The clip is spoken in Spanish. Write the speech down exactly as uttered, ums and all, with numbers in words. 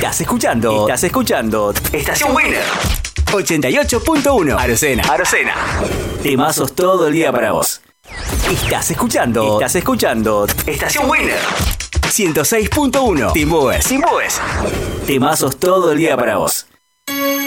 Estás escuchando, estás escuchando Estación Winner ochenta y ocho punto uno. Arocena, Arocena. Temazos todo el día para vos. Estás escuchando, estás escuchando Estación Winner ciento seis punto uno. Timbúes, Timbúes. Temazos todo el día para vos.